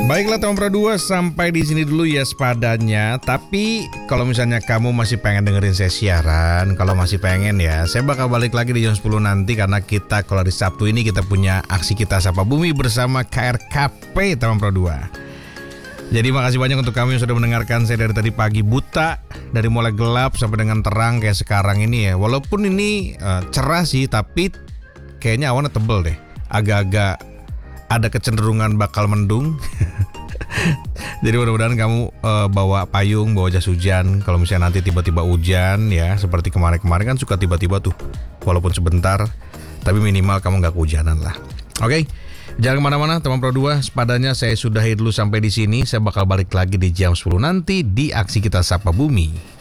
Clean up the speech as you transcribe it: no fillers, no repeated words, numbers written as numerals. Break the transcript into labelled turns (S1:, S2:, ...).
S1: Baiklah teman Pro 2, sampai di sini dulu ya sepadanya. Tapi kalau misalnya kamu masih pengen dengerin saya siaran, kalau masih pengen ya, saya bakal balik lagi di jam 10 nanti. Karena kita kalau di Sabtu ini kita punya aksi Kita Sapa Bumi bersama KRKP teman Pro 2. Jadi makasih banyak untuk kamu yang sudah mendengarkan saya dari tadi pagi buta, dari mulai gelap sampai dengan terang kayak sekarang ini ya. Walaupun ini cerah sih, tapi kayaknya awannya tebel deh. Agak-agak ada kecenderungan bakal mendung. Jadi mudah-mudahan kamu bawa payung, bawa jas hujan. Kalau misalnya nanti tiba-tiba hujan ya, seperti kemarin-kemarin kan suka tiba-tiba tuh. Walaupun sebentar, tapi minimal kamu gak kehujanan lah. Oke, jangan kemana-mana teman Pro 2. Sepadanya saya sudahi dulu sampai di sini. Saya bakal balik lagi di jam 10 nanti di aksi Kita Sapa Bumi.